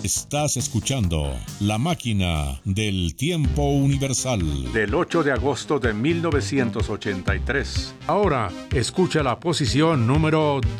Estás escuchando La Máquina del Tiempo Universal del 8 de agosto de 1983. Ahora, escucha la posición número